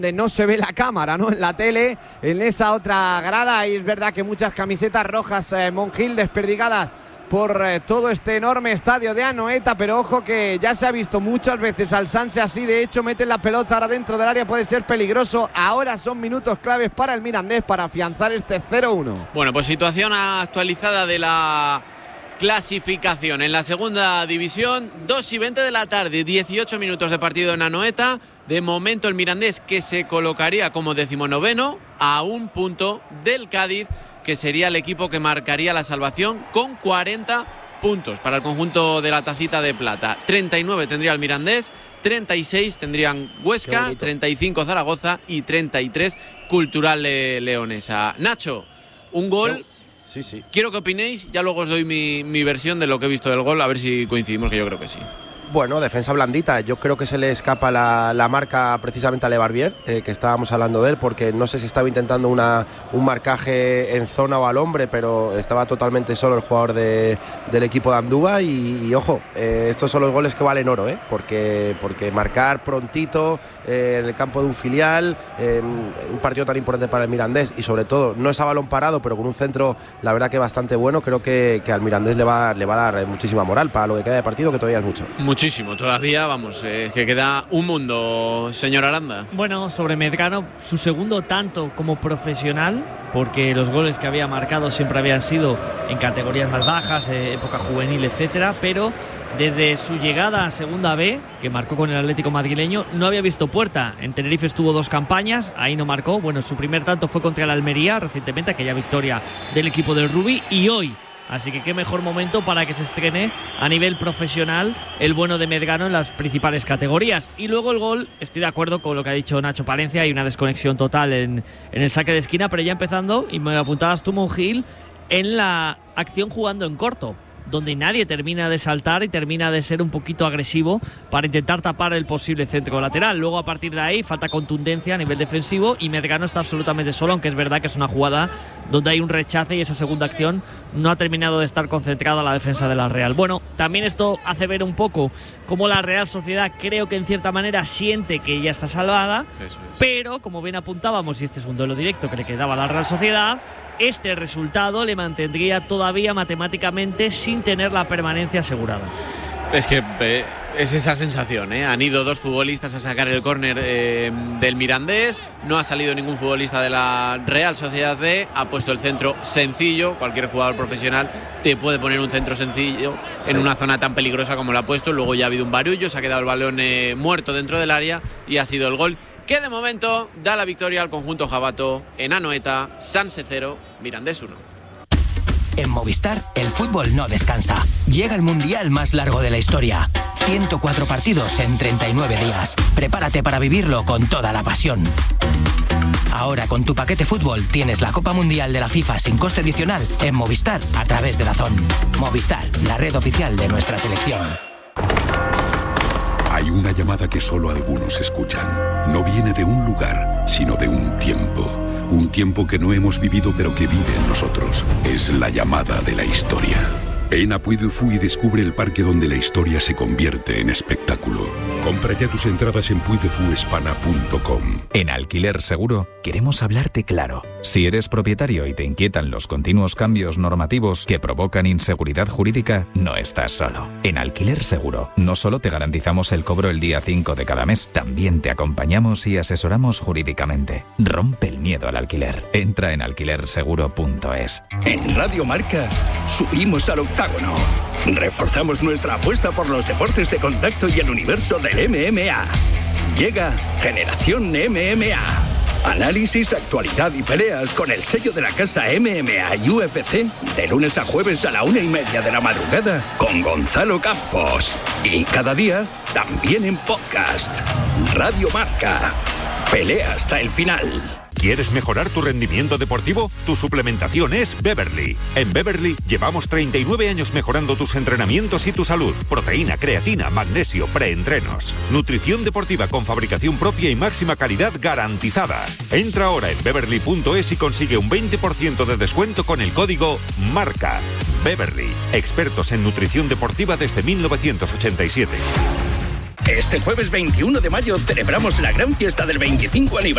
No se ve la cámara, ¿no? En la tele, en esa otra grada, y es verdad que muchas camisetas rojas Monjil desperdigadas por todo este enorme estadio de Anoeta, pero ojo que ya se ha visto muchas veces al Sanse así, de hecho meten la pelota ahora dentro del área, puede ser peligroso. Ahora son minutos claves para el Mirandés para afianzar este 0-1. Bueno, pues situación actualizada de la clasificación en la segunda división, 2:20 de la tarde, 18 minutos de partido en Anoeta. De momento el Mirandés, que se colocaría como 19º a un punto del Cádiz, que sería el equipo que marcaría la salvación con 40 puntos para el conjunto de la tacita de plata. 39 tendría el Mirandés, 36 tendrían Huesca, 35 Zaragoza y 33 Cultural Leonesa. Nacho, un gol. Sí. Quiero que opinéis, ya luego os doy mi versión de lo que he visto del gol, a ver si coincidimos, que yo creo que sí. Bueno, defensa blandita. Yo creo que se le escapa la marca precisamente a Lebarbier, que estábamos hablando de él, porque no sé si estaba intentando un marcaje en zona o al hombre, pero estaba totalmente solo el jugador del equipo de Andúba. Y ojo, estos son los goles que valen oro, porque marcar prontito en el campo de un filial, un partido tan importante para el Mirandés, y sobre todo no es a balón parado, pero con un centro la verdad que bastante bueno, creo que al Mirandés le va a dar muchísima moral para lo que queda de partido, que todavía es mucho. Muchísimo, todavía, vamos, que queda un mundo, señor Aranda. Bueno, sobre Medrano, su segundo tanto como profesional, porque los goles que había marcado siempre habían sido en categorías más bajas, época juvenil, etcétera, pero desde su llegada a Segunda B, que marcó con el Atlético madrileño, no había visto puerta. En Tenerife estuvo 2 campañas, ahí no marcó. Bueno, su primer tanto fue contra el Almería, recientemente, aquella victoria del equipo del Rubí, y hoy. Así que qué mejor momento para que se estrene a nivel profesional el bueno de Medrano en las principales categorías. Y luego el gol, estoy de acuerdo con lo que ha dicho Nacho Palencia, hay una desconexión total en el saque de esquina, pero ya empezando, y me apuntabas tú, Monjil, en la acción jugando en corto, donde nadie termina de saltar y termina de ser un poquito agresivo para intentar tapar el posible centro lateral. Luego, a partir de ahí, falta contundencia a nivel defensivo y Medrano está absolutamente solo, aunque es verdad que es una jugada donde hay un rechace y esa segunda acción no ha terminado de estar concentrada la defensa de la Real. Bueno, también esto hace ver un poco cómo la Real Sociedad, creo que en cierta manera siente que ya está salvada, pero como bien apuntábamos, y este es un duelo directo que le quedaba a la Real Sociedad, este resultado le mantendría todavía matemáticamente sin tener la permanencia asegurada. Es que es esa sensación, Han ido 2 futbolistas a sacar el córner del Mirandés, no ha salido ningún futbolista de la Real Sociedad B, ha puesto el centro sencillo. Cualquier jugador profesional te puede poner un centro sencillo en una zona tan peligrosa como lo ha puesto. Luego ya ha habido un barullo, se ha quedado el balón muerto dentro del área y ha sido el gol que de momento da la victoria al conjunto jabato en Anoeta. Sanse 0, Mirandés 1. En Movistar, el fútbol no descansa. Llega el mundial más largo de la historia. 104 partidos en 39 días. Prepárate para vivirlo con toda la pasión. Ahora con tu paquete fútbol tienes la Copa Mundial de la FIFA sin coste adicional en Movistar a través de DAZN. Movistar, la red oficial de nuestra selección. Hay una llamada que solo algunos escuchan. No viene de un lugar, sino de un tiempo. Un tiempo que no hemos vivido pero que vive en nosotros. Es la llamada de la historia. Ven a Puy du Fou y descubre el parque donde la historia se convierte en espectáculo. Compra ya tus entradas en puydefouespana.com. En Alquiler Seguro queremos hablarte claro. Si eres propietario y te inquietan los continuos cambios normativos que provocan inseguridad jurídica, no estás solo. En Alquiler Seguro no solo te garantizamos el cobro el día 5 de cada mes, también te acompañamos y asesoramos jurídicamente. Rompe el miedo al alquiler. Entra en alquilerseguro.es. En Radio Marca subimos al octágono. Reforzamos nuestra apuesta por los deportes de contacto y el universo del MMA. Llega Generación MMA. Análisis, actualidad y peleas con el sello de la casa MMA y UFC de lunes a jueves a la 1:30 de la madrugada con Gonzalo Campos. Y cada día también en podcast. Radio Marca. Pelea hasta el final. ¿Quieres mejorar tu rendimiento deportivo? Tu suplementación es Beverly. En Beverly llevamos 39 años mejorando tus entrenamientos y tu salud. Proteína, creatina, magnesio, preentrenos. Nutrición deportiva con fabricación propia y máxima calidad garantizada. Entra ahora en beverly.es y consigue un 20% de descuento con el código MARCA. Beverly, expertos en nutrición deportiva desde 1987. Este jueves 21 de mayo celebramos la gran fiesta del 25 aniversario